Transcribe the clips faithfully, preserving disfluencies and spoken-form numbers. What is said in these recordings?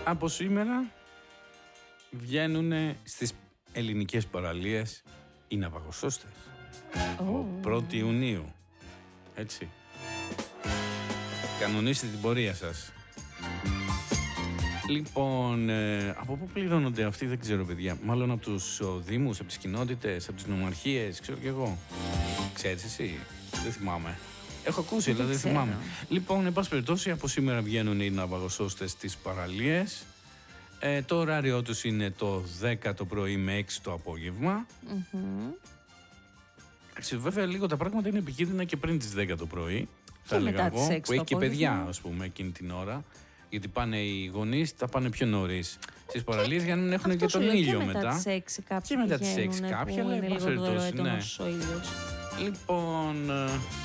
Από σήμερα βγαίνουν στις ελληνικές παραλίες οι ναυαγοσώστες. Oh. πρώτη Ιουνίου. Έτσι. Κανονίστε την πορεία σας. Λοιπόν, ε, από πού πληρώνονται αυτοί, δεν ξέρω, παιδιά. Μάλλον από τους ο, δήμους, από τις κοινότητες, από τις νομαρχίες, ξέρω κι εγώ. Ξέρεις εσύ, δεν θυμάμαι. Έχω ακούσει, αλλά δεν θυμάμαι. Λοιπόν, εν πάση περιπτώσει, από σήμερα βγαίνουν οι ναυαγοσώστες στις παραλίες. Ε, το ωράριό τους είναι το δέκα το πρωί με έξι το απόγευμα. Mm-hmm. Εντάξει, βέβαια, λίγο τα πράγματα είναι επικίνδυνα και πριν τις δέκα το πρωί. Θα έλεγα εγώ, που έχει και παιδιά, ας πούμε, εκείνη την ώρα. Γιατί πάνε οι γονείς, τα πάνε πιο νωρίς στις παραλίες για να μην έχουν και τον ήλιο και μετά. μετά τις έξι κάποιοι και μετά τις έξι κάποιοι, αλλά εν πάση περιπτώσει, ναι. Λοιπόν,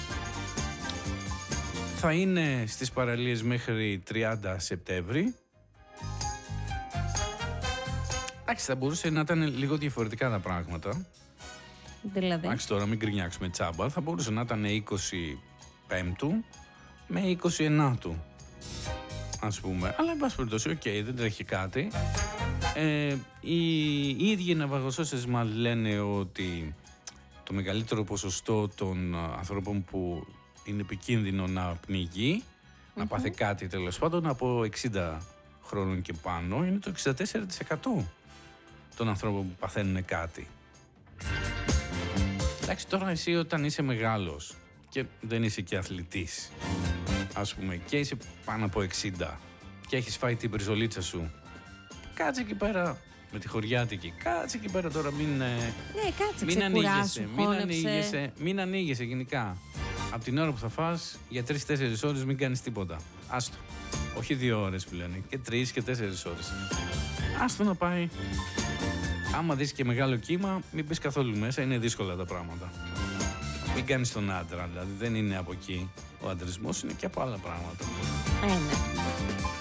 θα είναι στις παραλίες μέχρι τριάντα Σεπτέμβρη. Εντάξει, θα μπορούσε να ήταν λίγο διαφορετικά τα πράγματα. Δηλαδή. Εντάξει, τώρα μην γκρινιάξουμε τσάμπα. Θα μπορούσε να ήταν είκοσι πέμπτου με είκοσι ενάτου. Ας πούμε. Αλλά εν πάση περιπτώσει, οκ, okay, δεν τρέχει κάτι. Ε, οι, οι ίδιοι ναυαγοσώστες μας λένε ότι το μεγαλύτερο ποσοστό των ανθρώπων που είναι επικίνδυνο να πνιγεί, mm-hmm. να πάθει κάτι τέλος πάντων από εξήντα χρόνων και πάνω, είναι το εξήντα τέσσερα τοις εκατό των ανθρώπων που παθαίνουν κάτι. Εντάξει, τώρα εσύ όταν είσαι μεγάλος και δεν είσαι και αθλητής, ας πούμε, και είσαι πάνω από εξήντα και έχεις φάει την μπριζολίτσα σου, κάτσε εκεί πέρα με τη χωριάτικη, κάτσε εκεί πέρα τώρα, μην, ναι, κάτσε, μην ανοίγεσαι, μην ανοίγεσαι, μην ανοίγεσαι γενικά. Από την ώρα που θα φας, για τρεις τέσσερις ώρες μην κάνεις τίποτα. Άστο. Όχι δύο ώρες που λένε, και τρεις και τέσσερις ώρες. Άστο να πάει. Άμα δεις και μεγάλο κύμα, μην πεις καθόλου μέσα, είναι δύσκολα τα πράγματα. Μην κάνεις τον άντρα, δηλαδή δεν είναι από εκεί. Ο αντρισμός είναι και από άλλα πράγματα. Ε, ναι.